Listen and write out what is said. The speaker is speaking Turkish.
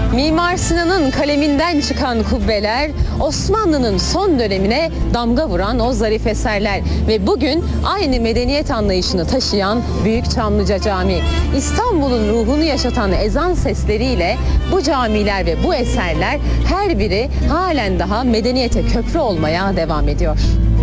Mimar Sinan'ın kaleminden çıkan kubbeler, Osmanlı'nın son dönemine damga vuran o zarif eserler ve bugün aynı medeniyet anlayışını taşıyan Büyük Çamlıca Camii. İstanbul'un ruhunu yaşatan ezan sesleriyle bu camiler ve bu eserler her biri halen daha medeniyete köprü olmaya devam ediyor.